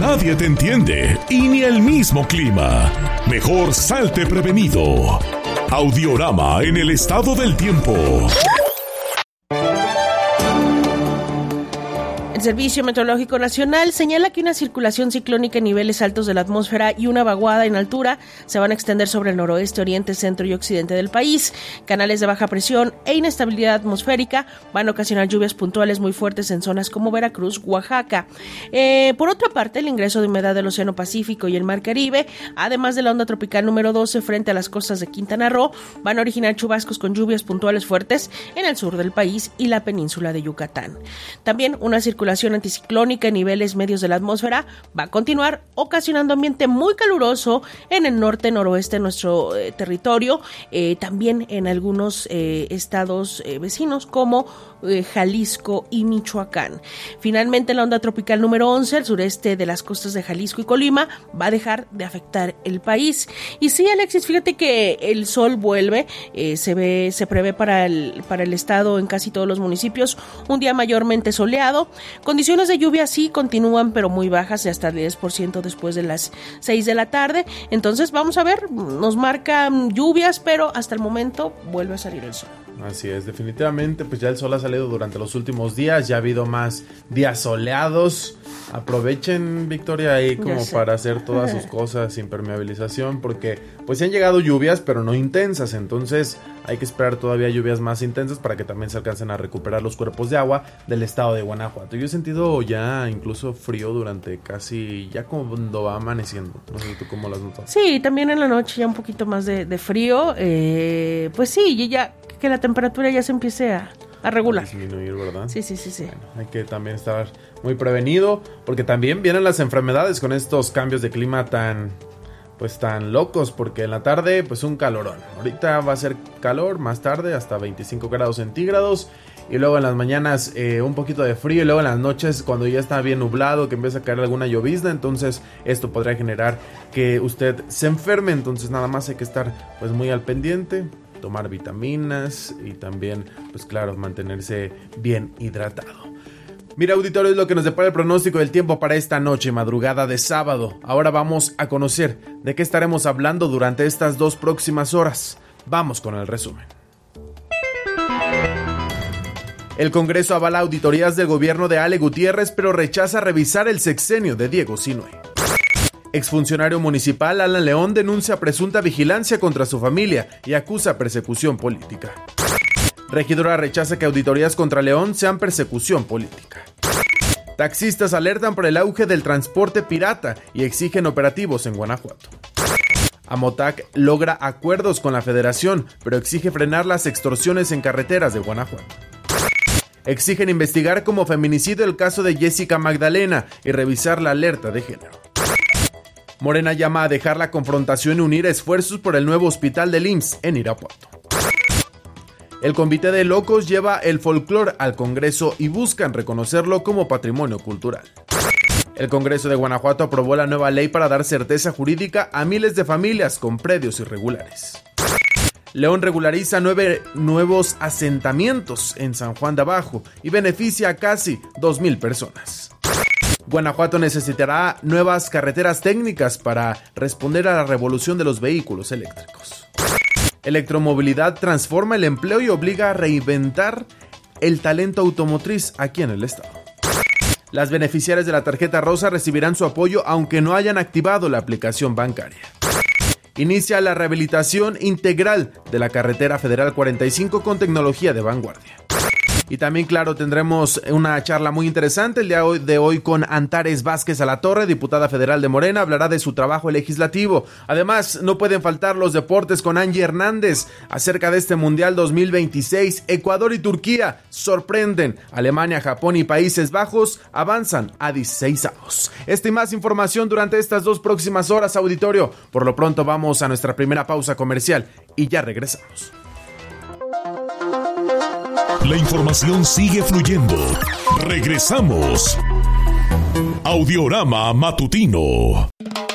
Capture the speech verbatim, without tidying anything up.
nadie te entiende y ni el mismo clima. Mejor salte prevenido. Audiorama en el estado del tiempo. El Servicio Meteorológico Nacional señala que una circulación ciclónica en niveles altos de la atmósfera y una vaguada en altura se van a extender sobre el noroeste, oriente, centro y occidente del país. Canales de baja presión e inestabilidad atmosférica van a ocasionar lluvias puntuales muy fuertes en zonas como Veracruz, Oaxaca. Eh, por otra parte, el ingreso de humedad del Océano Pacífico y el Mar Caribe, además de la onda tropical número doce frente a las costas de Quintana Roo, van a originar chubascos con lluvias puntuales fuertes en el sur del país y la península de Yucatán. También una circulación anticiclónica en niveles medios de la atmósfera va a continuar ocasionando ambiente muy caluroso en el norte noroeste de nuestro eh, territorio, eh, también en algunos eh, estados eh, vecinos como eh, Jalisco y Michoacán. Finalmente, la onda tropical número once al sureste de las costas de Jalisco y Colima va a dejar de afectar el país. Y sí, Alexis, fíjate que el sol vuelve, eh, se ve, se prevé para el, para el estado en casi todos los municipios un día mayormente soleado. Condiciones de lluvia sí continúan, pero muy bajas, de hasta el diez por ciento después de las seis de la tarde. Entonces, vamos a ver, nos marcan lluvias, pero hasta el momento vuelve a salir el sol. Así es, definitivamente, pues ya el sol ha salido durante los últimos días, ya ha habido más días soleados. Aprovechen, Victoria, ahí como para hacer todas sus cosas, impermeabilización, porque pues sí han llegado lluvias, pero no intensas, entonces hay que esperar todavía lluvias más intensas para que también se alcancen a recuperar los cuerpos de agua del estado de Guanajuato. Yo he sentido ya incluso frío durante casi, ya cuando va amaneciendo, no sé tú cómo las notas. Sí, también en la noche ya un poquito más de, de frío, eh, pues sí, ya que la temperatura ya se empiece a... a regular. A disminuir, ¿verdad? Sí, sí, sí, sí. Bueno, hay que también estar muy prevenido, porque también vienen las enfermedades con estos cambios de clima tan, pues tan locos, porque en la tarde, pues un calorón. Ahorita va a ser calor, más tarde hasta veinticinco grados centígrados, y luego en las mañanas eh, un poquito de frío, y luego en las noches cuando ya está bien nublado, que empieza a caer alguna llovizna, entonces esto podría generar que usted se enferme, entonces nada más hay que estar pues muy al pendiente, tomar vitaminas y también, pues claro, mantenerse bien hidratado. Mira, auditorio, es lo que nos depara el pronóstico del tiempo para esta noche, madrugada de sábado. Ahora vamos a conocer de qué estaremos hablando durante estas dos próximas horas. Vamos con el resumen. El Congreso avala auditorías del gobierno de Ale Gutiérrez, pero rechaza revisar el sexenio de Diego Sinue. Exfuncionario municipal Alan León denuncia presunta vigilancia contra su familia y acusa persecución política. Regidora rechaza que auditorías contra León sean persecución política. Taxistas alertan por el auge del transporte pirata y exigen operativos en Guanajuato. Amotac logra acuerdos con la Federación, pero exige frenar las extorsiones en carreteras de Guanajuato. Exigen investigar como feminicidio el caso de Jessica Magdalena y revisar la alerta de género. Morena llama a dejar la confrontación y unir esfuerzos por el nuevo hospital del I M S S en Irapuato. El Comité de Locos lleva el folclore al Congreso y buscan reconocerlo como patrimonio cultural. El Congreso de Guanajuato aprobó la nueva ley para dar certeza jurídica a miles de familias con predios irregulares. León regulariza nueve nuevos asentamientos en San Juan de Abajo y beneficia a casi dos mil personas. Guanajuato necesitará nuevas carreteras técnicas para responder a la revolución de los vehículos eléctricos. Electromovilidad transforma el empleo y obliga a reinventar el talento automotriz aquí en el estado. Las beneficiarias de la tarjeta rosa recibirán su apoyo aunque no hayan activado la aplicación bancaria. Inicia la rehabilitación integral de la carretera federal cuarenta y cinco con tecnología de vanguardia. Y también, claro, tendremos una charla muy interesante el día de hoy con Antares Vázquez Alatorre, diputada federal de Morena, hablará de su trabajo legislativo. Además, no pueden faltar los deportes con Angie Hernández acerca de este Mundial dos mil veintiséis. Ecuador y Turquía sorprenden. Alemania, Japón y Países Bajos avanzan a dieciseisavos. Esta y más información durante estas dos próximas horas, auditorio. Por lo pronto vamos a nuestra primera pausa comercial y ya regresamos. La información sigue fluyendo. Regresamos. Audiorama Matutino.